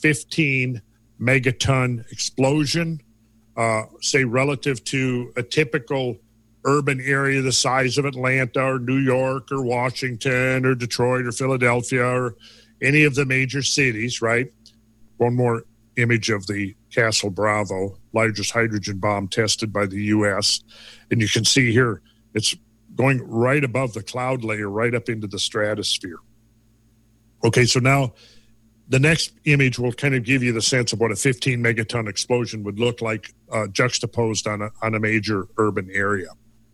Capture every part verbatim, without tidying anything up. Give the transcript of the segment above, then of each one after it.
fifteen megaton explosion, uh, say relative to a typical urban area the size of Atlanta or New York or Washington or Detroit or Philadelphia or any of the major cities, right? One more image of the Castle Bravo, largest hydrogen bomb tested by the U S. And you can see here, it's going right above the cloud layer, right up into the stratosphere. Okay, so now the next image will kind of give you the sense of what a fifteen megaton explosion would look like uh, juxtaposed on a, on a major urban area.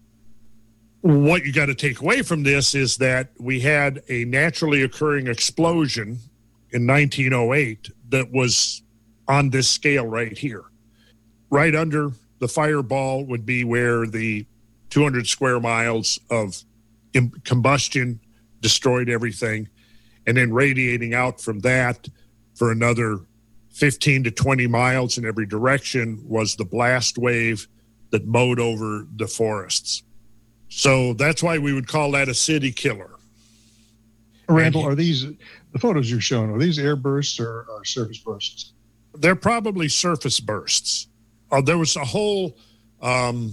What you got to take away from this is that we had a naturally occurring explosion in nineteen oh eight that was on this scale right here. Right under the fireball would be where the two hundred square miles of combustion destroyed everything, and then radiating out from that for another fifteen to twenty miles in every direction was the blast wave that mowed over the forests. So that's why we would call that a city killer. Randall, are these, the photos you're showing, are these air bursts or, or surface bursts? They're probably surface bursts. Uh, there was a whole um,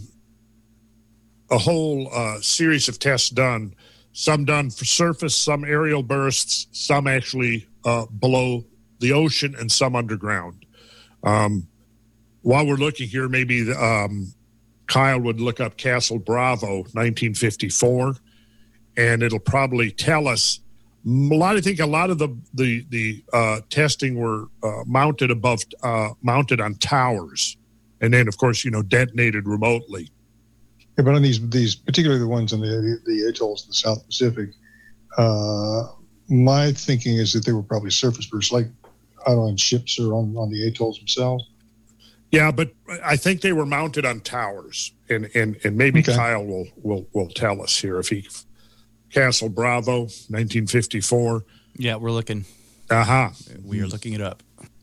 a whole uh, series of tests done, some done for surface, some aerial bursts, some actually uh, below the ocean, and some underground. Um, while we're looking here, maybe the, um, Kyle would look up Castle Bravo, nineteen fifty-four, and it'll probably tell us a lot. I think a lot of the the the uh, testing were uh, mounted above, uh, mounted on towers, and then of course you know detonated remotely. Yeah, but on these these particularly the ones in the the atolls in the South Pacific, uh, my thinking is that they were probably surface bursts, like out on ships or on, on the atolls themselves. Yeah, but I think they were mounted on towers, and and, and maybe okay. Kyle will, will will tell us here if he Castle Bravo, nineteen fifty-four. Yeah, we're looking. Uh-huh. We are looking it up.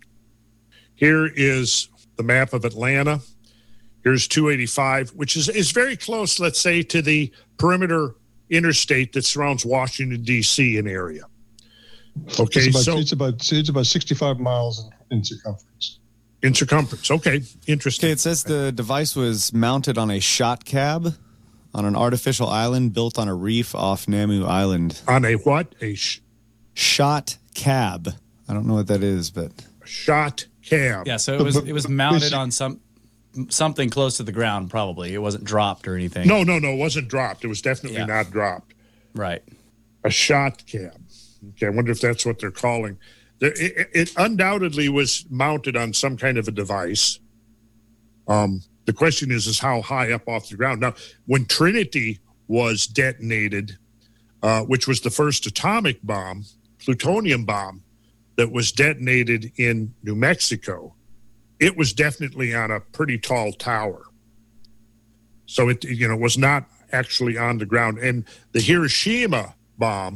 Here is the map of Atlanta. Here's two eighty-five, which is, is very close, let's say, to the perimeter interstate that surrounds Washington, D C and area. Okay, it's about, so it's about it's about sixty-five miles in, in circumference. In circumference. Okay, interesting. Okay, it says the device was mounted on a shot cab on an artificial island built on a reef off Namu Island. On a what? A sh- shot cab. I don't know what that is, but a shot cab. Yeah, so it was it was mounted on some something close to the ground. Probably it wasn't dropped or anything. No, no, no, it wasn't dropped. It was definitely yeah. not dropped. Right. A shot cab. Okay, I wonder if that's what they're calling. It, it undoubtedly was mounted on some kind of a device. Um, the question is, is how high up off the ground? Now, when Trinity was detonated, uh, which was the first atomic bomb, plutonium bomb, that was detonated in New Mexico, it was definitely on a pretty tall tower. So it, you know, was not actually on the ground. And the Hiroshima bomb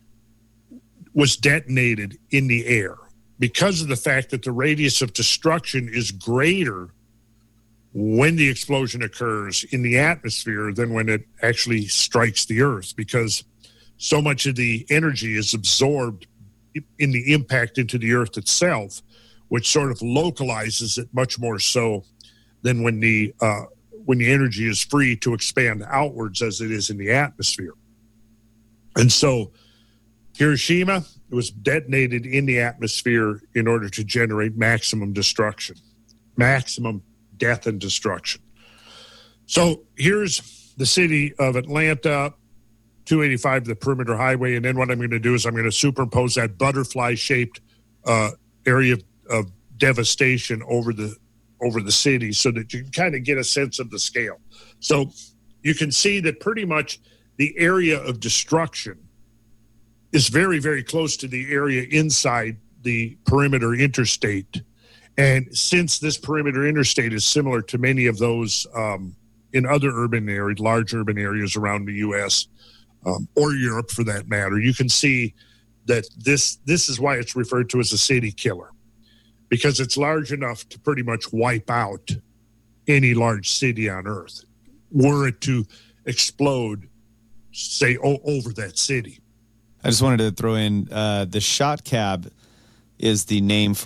was detonated in the air because of the fact that the radius of destruction is greater when the explosion occurs in the atmosphere than when it actually strikes the earth, because so much of the energy is absorbed in the impact into the earth itself, which sort of localizes it much more so than when the uh, when the energy is free to expand outwards as it is in the atmosphere. And so Hiroshima was detonated in the atmosphere in order to generate maximum destruction, maximum death and destruction. So here's the city of Atlanta, two eighty-five, the perimeter highway, and then what I'm going to do is I'm going to superimpose that butterfly-shaped uh, area of, of devastation over the over the city so that you can kind of get a sense of the scale. So you can see that pretty much the area of destruction is very, very close to the area inside the perimeter interstate. And since this perimeter interstate is similar to many of those um, in other urban areas, large urban areas around the U S um, or Europe for that matter, you can see that this this is why it's referred to as a city killer, because it's large enough to pretty much wipe out any large city on Earth were it to explode, say, o- over that city. I just wanted to throw in uh, the shot cab is the name for